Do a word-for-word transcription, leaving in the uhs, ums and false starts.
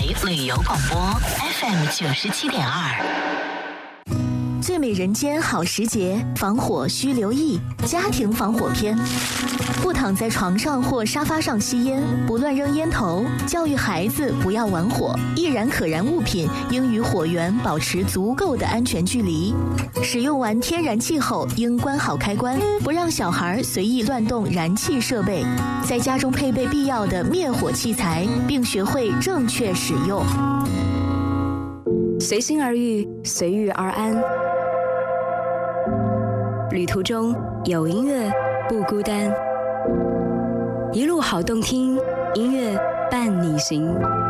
旅游广播 F M 九十七点二。 最美人间好时节，防火需留意。家庭防火篇：不躺在床上或沙发上吸烟，不乱扔烟头，教育孩子不要玩火。易燃可燃物品应与火源保持足够的安全距离。使用完天然气后，应关好开关，不让小孩随意乱动燃气设备。在家中配备必要的灭火器材，并学会正确使用。 随心而遇，随遇而安。旅途中有音乐，不孤单。一路好动听，音乐伴你行。